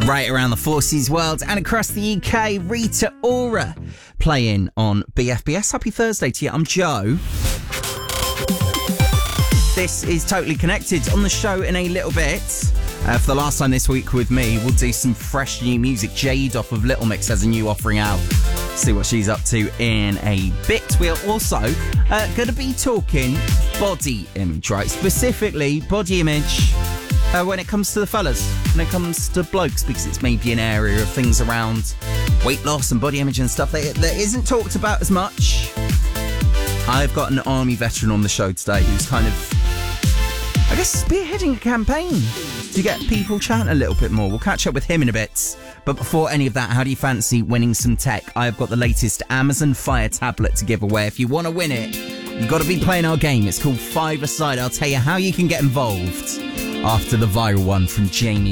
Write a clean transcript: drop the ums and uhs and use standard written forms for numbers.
Right around the Forces world and across the UK, Rita Ora playing on BFBS. Happy Thursday to you. I'm Joe. This is Totally Connected. On the show in a little bit. For the last time this week with me, we'll do some fresh new music. Jade off of Little Mix has a new offering out. See what she's up to in a bit. We're also going to be talking body image, right? Specifically, body image when it comes to the fellas, when it comes to blokes, because it's maybe an area of things around weight loss and body image and stuff that isn't talked about as much. I've got an army veteran on the show today who's kind of, I guess, spearheading a campaign to get people chatting a little bit more. We'll catch up with him in a bit. But before any of that, how do you fancy winning some tech? I've got the latest Amazon Fire tablet to give away. If you want to win it, you've got to be playing our game. It's called Five-A-Side. I'll tell you how you can get involved after the viral one from Jamie